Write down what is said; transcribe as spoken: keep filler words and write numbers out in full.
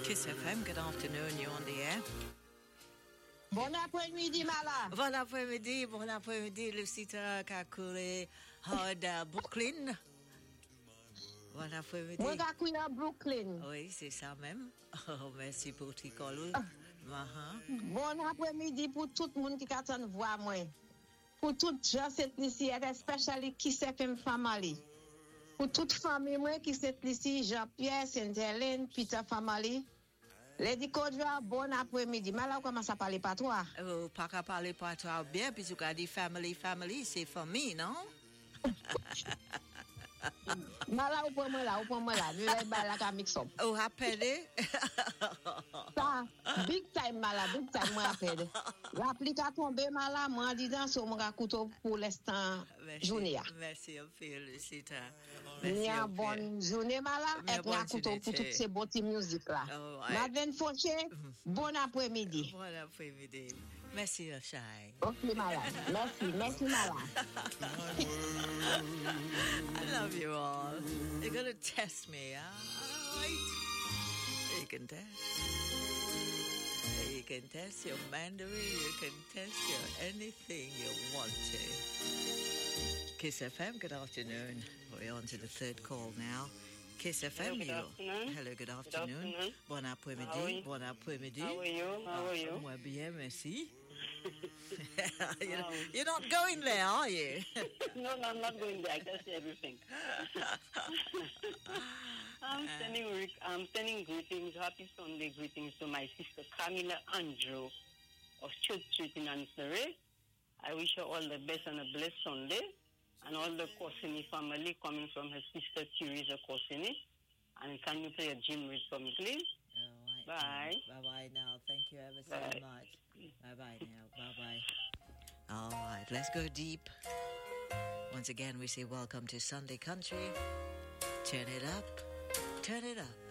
Kiss F M, good afternoon, you're on the air. Bon après-midi, Mala. Bon après-midi, bon après-midi, le site Kakule Hard Brooklyn. Bon après-midi. Moi, je suis à Brooklyn. Oui, c'est ça même. Oh, merci pour tes calls. Uh-huh. Bon après-midi pour tout le monde qui attend voir moi. Pour tout gens cette ici, especially Kiss F M family. Pour toute famille moi qui cette ici, Jean-Pierre, Sainte-Hélène, Peter family. Lady Kodra, bon après-midi. Mais là, on commence à parler pas toi. Oh, pas qu'à parler pas toi bien, puisque tu as dit family, family, c'est famille, non? Mala ou pour moi là, ou pour moi là, nous les balles la mix up. Oh, rappelez. Ça, big time Mala, big time moi appelle. L'application tombe Mala, moi dis dans sur mon couteau pour l'instant journée. Merci un peu, Lucita. Merci un bonne journée Mala, et un couteau pour toutes ces beauty musique là. Madeleine Fauché, bon après-midi. Bon après-midi. Merci, Shai. Ok, Mala. Merci, merci, Mala. I love you all. You're going to test me, huh? All right. You can test. You can test your Mandarin. You can test your anything you want to. Kiss F M, good afternoon. We're on to the third call now. Kiss F M, Hello, good afternoon. Hello, good afternoon. Good afternoon. Bon après-midi. Bon après-midi. How are you? How are you? Moi bien, merci. you're, um, you're not going there, are you? No, no, I'm not going there. I can see everything. I'm sending I'm sending greetings, happy Sunday greetings to my sister Camila Andrew of Church Street in Ansbury. I wish her all the best and a blessed Sunday. And all the Corsini family coming from her sister Teresa Corsini. And can you play a gym with for me, please? Oh, right. Bye. Bye bye now. Thank you ever so Bye. much. Bye bye now. Bye bye. All right, let's go deep. Once again, we say welcome to Sunday Country. Turn it up. Turn it up.